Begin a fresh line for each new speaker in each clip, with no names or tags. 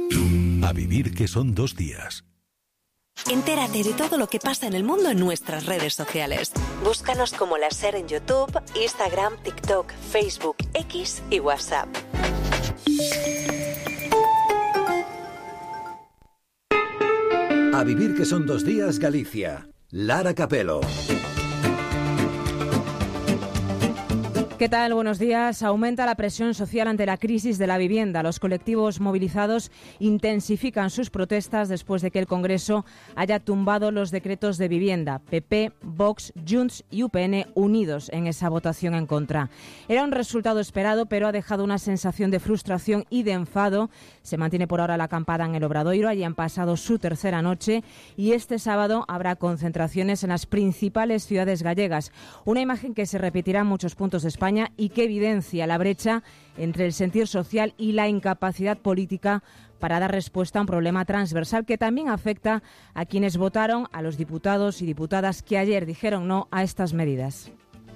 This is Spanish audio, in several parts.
A vivir que son 2 días.
Entérate de todo lo que pasa en el mundo en nuestras redes sociales. Búscanos como La SER en YouTube, Instagram, TikTok, Facebook, X y WhatsApp.
A vivir que son 2 días, Galicia. Lara Capelo.
¿Qué tal? Buenos días. Aumenta la presión social ante la crisis de la vivienda. Los colectivos movilizados intensifican sus protestas después de que el Congreso haya tumbado los decretos de vivienda. PP, Vox, Junts y UPN unidos en esa votación en contra. Era un resultado esperado, pero ha dejado una sensación de frustración y de enfado. Se mantiene por ahora la acampada en el Obradoiro. Allí han pasado su tercera noche y este sábado habrá concentraciones en las principales ciudades gallegas. Una imagen que se repetirá en muchos puntos de España y que evidencia la brecha entre el sentir social y la incapacidad política para dar respuesta a un problema transversal que también afecta a quienes votaron, a los diputados y diputadas que ayer dijeron no a estas medidas.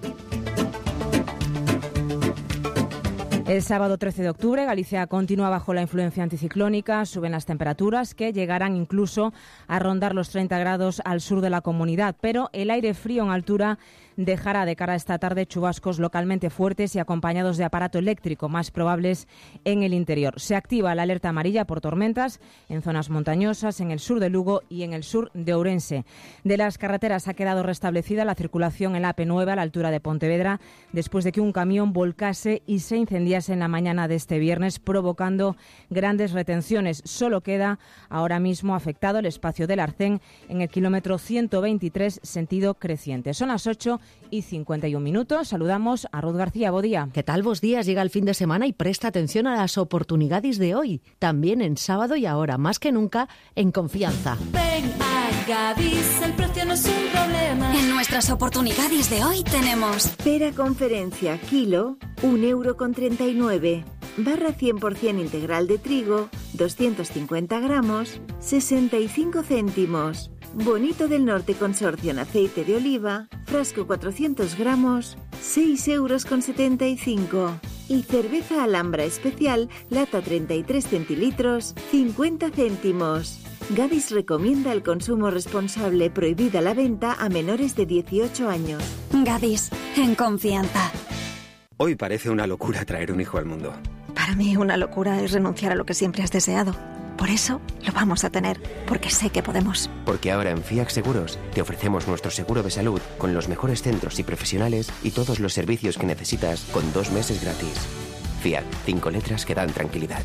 El sábado 13 de octubre, Galicia continúa bajo la influencia anticiclónica, suben las temperaturas que llegarán incluso a rondar los 30 grados al sur de la comunidad, pero el aire frío en altura dejará de cara a esta tarde chubascos localmente fuertes y acompañados de aparato eléctrico más probables en el interior. Se activa la alerta amarilla por tormentas en zonas montañosas, en el sur de Lugo y en el sur de Ourense. De las carreteras ha quedado restablecida la circulación en la AP9 a la altura de Pontevedra después de que un camión volcase y se incendiase en la mañana de este viernes, provocando grandes retenciones. Solo queda ahora mismo afectado el espacio del Arcén en el kilómetro 123 sentido creciente. Son las 8:51. Saludamos a Ruth García. Buen día.
¿Qué tal? Vos días. Llega el fin de semana y presta atención a las oportunidades de hoy. También en sábado y ahora, más que nunca, en confianza.
Ven a Gadis, el precio no es un problema.
En nuestras oportunidades de hoy tenemos
pera conferencia kilo, 1,39 €. Barra 100% integral de trigo, 250 gramos, 65 céntimos. Bonito del Norte Consorcio en aceite de oliva, frasco 400 gramos, 6,75 €. Y cerveza Alhambra especial, lata 33 centilitros, 50 céntimos. Gadis recomienda el consumo responsable, prohibida la venta a menores de 18 años.
Gadis, en confianza.
Hoy parece una locura traer un hijo al mundo.
Para mí una locura es renunciar a lo que siempre has deseado. Por eso lo vamos a tener, porque sé que podemos.
Porque ahora en FIAC Seguros te ofrecemos nuestro seguro de salud con los mejores centros y profesionales y todos los servicios que necesitas con 2 meses gratis. FIAC, 5 letras que dan tranquilidad.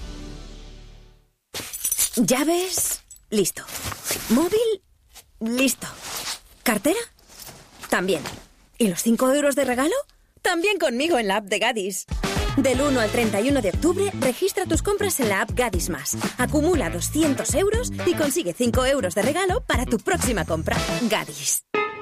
¿Llaves? Listo. ¿Móvil? Listo. ¿Cartera? También. ¿Y los 5 € de regalo? También conmigo en la app de Gadis. Del 1 al 31 de octubre, registra tus compras en la app Gadis Más. Acumula 200 € y consigue 5 € de regalo para tu próxima compra. Gadis.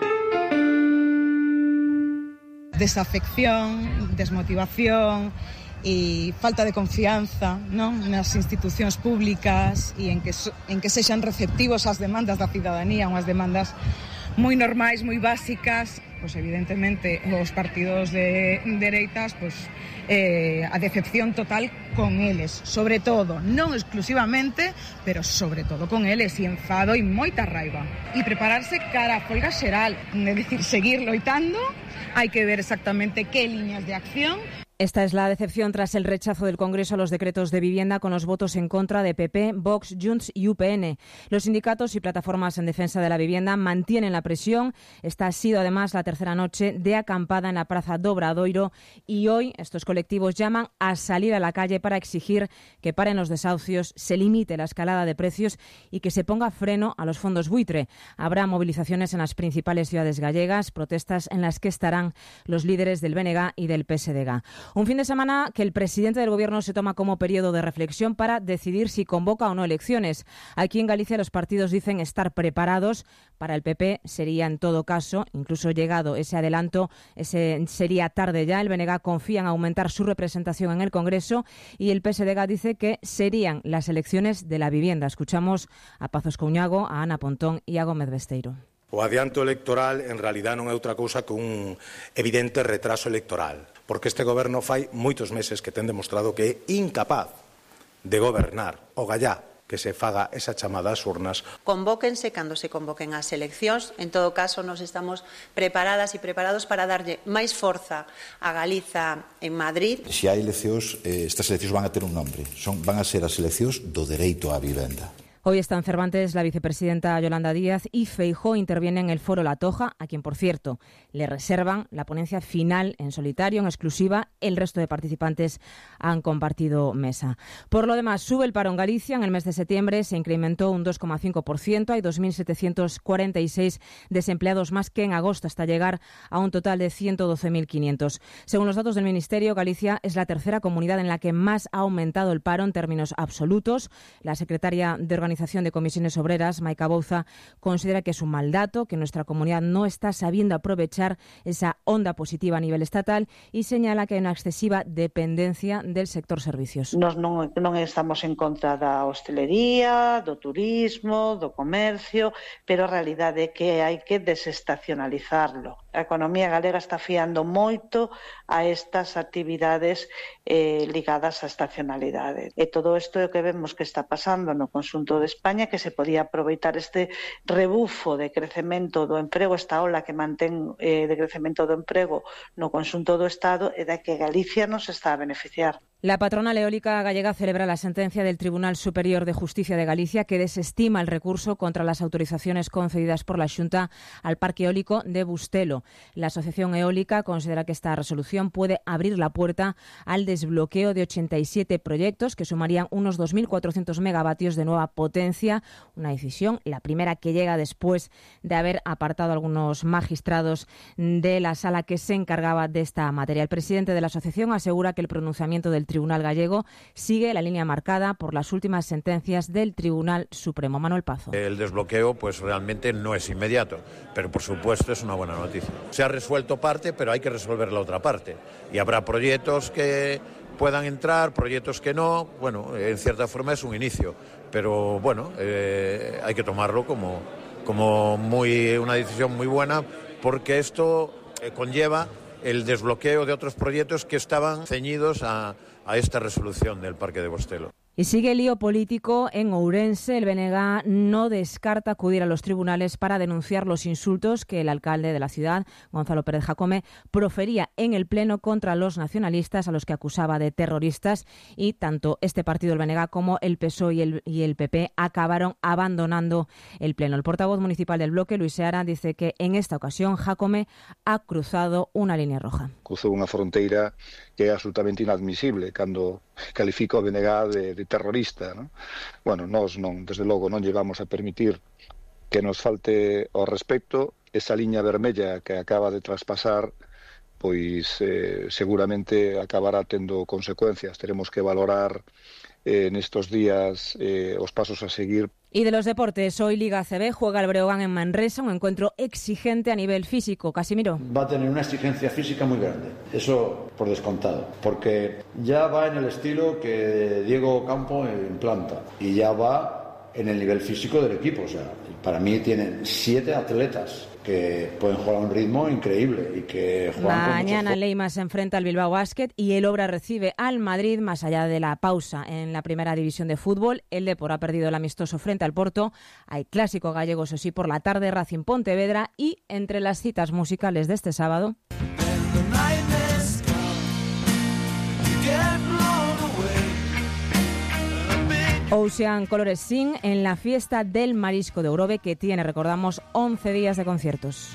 Desafección, desmotivación y falta de confianza, non? Nas institucións públicas e en que sexan receptivos ás demandas da cidadanía, unhas demandas moi normais, moi básicas. Pois evidentemente os partidos de dereitas, pois a decepción total con eles, sobre todo, non exclusivamente, pero sobre todo con eles, e enfado e moita raiva. E prepararse cara a folga xeral, é dicir, seguir loitando, hai que ver exactamente que liñas de acción.
Esta es la decepción tras el rechazo del Congreso a los decretos de vivienda con los votos en contra de PP, Vox, Junts y UPN. Los sindicatos y plataformas en defensa de la vivienda mantienen la presión. Esta ha sido además la tercera noche de acampada en la Praza do Obradoiro y hoy estos colectivos llaman a salir a la calle para exigir que paren los desahucios, se limite la escalada de precios y que se ponga freno a los fondos buitre. Habrá movilizaciones en las principales ciudades gallegas, protestas en las que estarán los líderes del BNG y del PSDG. Un fin de semana que el presidente del Gobierno se toma como periodo de reflexión para decidir si convoca o no elecciones. Aquí en Galicia los partidos dicen estar preparados. Para el PP sería en todo caso, incluso llegado ese adelanto, sería tarde ya. El BNG confía en aumentar su representación en el Congreso y el PSDG dice que serían las elecciones de la vivienda. Escuchamos a Pazos Couñago, a Ana Pontón y a Gómez Besteiro.
O adianto electoral en realidad non é outra cousa que un evidente retraso electoral, porque este goberno fai moitos meses que ten demostrado que é incapaz de gobernar o gallá que se faga esa chamada ás urnas.
Convóquense cando se convoquen as eleccións. En todo caso, nos estamos preparadas e preparados para darlle máis forza a Galiza en Madrid.
Se hai eleccións, estas eleccións van a ter un nombre. Van a ser as eleccións do dereito á vivenda.
Hoy está en Cervantes la vicepresidenta Yolanda Díaz y Feijóo interviene en el foro La Toja, a quien, por cierto, le reservan la ponencia final en solitario, en exclusiva. El resto de participantes han compartido mesa. Por lo demás, sube el paro en Galicia. En el mes de septiembre se incrementó un 2,5%. Hay 2.746 desempleados más que en agosto, hasta llegar a un total de 112.500. Según los datos del Ministerio, Galicia es la tercera comunidad en la que más ha aumentado el paro en términos absolutos. La secretaria de Organización de Comisiones Obreras, Maica Bouza, considera que es un mal dato, que nuestra comunidad no está sabiendo aprovechar esa onda positiva a nivel estatal y señala que hay una excesiva dependencia del sector servicios.
Nos non estamos en contra da hostelería, do turismo, do comercio, pero a realidade é que hai que desestacionalizarlo. A economía galega está fiando moito a estas actividades ligadas á estacionalidade. E todo isto é o que vemos que está pasando no conxunto de España, que se podía aproveitar este rebufo de crecemento do emprego, esta ola que mantén de crecemento do emprego no conxunto do Estado, e da que Galicia nos está a beneficiar.
La patronal eólica gallega celebra la sentencia del Tribunal Superior de Justicia de Galicia que desestima el recurso contra las autorizaciones concedidas por la Xunta al parque eólico de Bustelo. La Asociación Eólica considera que esta resolución puede abrir la puerta al desbloqueo de 87 proyectos que sumarían unos 2.400 megavatios de nueva potencia. Una decisión, la primera que llega después de haber apartado a algunos magistrados de la sala que se encargaba de esta materia. El presidente de la asociación asegura que el pronunciamiento del Tribunal gallego sigue la línea marcada por las últimas sentencias del Tribunal Supremo. Manuel Pazo.
El desbloqueo pues realmente no es inmediato, pero por supuesto es una buena noticia. Se ha resuelto parte, pero hay que resolver la otra parte. Y habrá proyectos que puedan entrar, proyectos que no. Bueno, en cierta forma es un inicio, pero bueno, hay que tomarlo como una decisión muy buena, porque esto conlleva el desbloqueo de otros proyectos que estaban ceñidos a esta resolución del Parque de Bostelo.
Y sigue el lío político en Ourense. El BNG no descarta acudir a los tribunales para denunciar los insultos que el alcalde de la ciudad, Gonzalo Pérez Jacome, profería en el Pleno contra los nacionalistas, a los que acusaba de terroristas, y tanto este partido, el BNG, como el PSOE y el PP acabaron abandonando el Pleno. El portavoz municipal del bloque, Luis Seara, dice que en esta ocasión Jacome ha cruzado una línea roja.
Cruzou unha fronteira que é absolutamente inadmisible cando califica o BNG de terrorista, ¿no? Bueno, nós non, desde logo non llevamos a permitir que nos falte ao respecto. Esa liña vermella que acaba de traspasar, pois seguramente acabará tendo consecuencias. Teremos que valorar nestos días os pasos a seguir.
Y de los deportes, hoy Liga ACB juega el Breogán en Manresa, un encuentro exigente a nivel físico. Casimiro.
Va a tener una exigencia física muy grande, eso por descontado, porque ya va en el estilo que Diego Campo implanta y ya va en el nivel físico del equipo. O sea, para mí tienen 7 atletas que pueden jugar a un ritmo increíble y que juegan.
Mañana Leima se enfrenta al Bilbao Basket y el Obra recibe al Madrid más allá de la pausa en la primera división de fútbol. El Depor ha perdido el amistoso frente al Porto. Hay clásico gallego, eso sí, por la tarde, Racing Pontevedra, y entre las citas musicales de este sábado, Ocean Colores Sing en la fiesta del Marisco de Ogrove, que tiene, recordamos, 11 días de conciertos.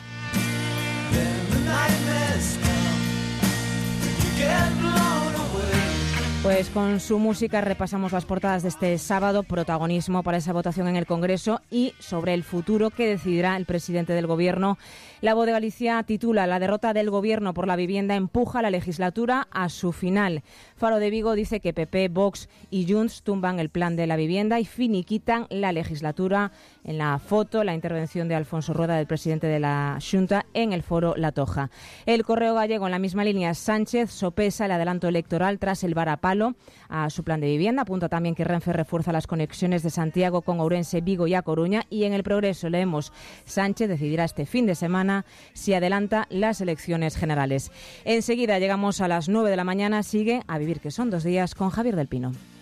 Pues con su música repasamos las portadas de este sábado, protagonismo para esa votación en el Congreso y sobre el futuro que decidirá el presidente del Gobierno. La Voz de Galicia titula: La derrota del Gobierno por la vivienda empuja la legislatura a su final. Faro de Vigo dice que PP, Vox y Junts tumban el plan de la vivienda y finiquitan la legislatura. En la foto, la intervención de Alfonso Rueda, del presidente de la Xunta, en el foro La Toja. El Correo Gallego, en la misma línea, Sánchez sopesa el adelanto electoral tras el varapalo a su plan de vivienda. Apunta también que Renfe refuerza las conexiones de Santiago con Ourense, Vigo y A Coruña. Y en El Progreso leemos: Sánchez decidirá este fin de semana si adelanta las elecciones generales. Enseguida llegamos a las 9 de la mañana. Sigue A Vivir que son 2 días con Javier del Pino.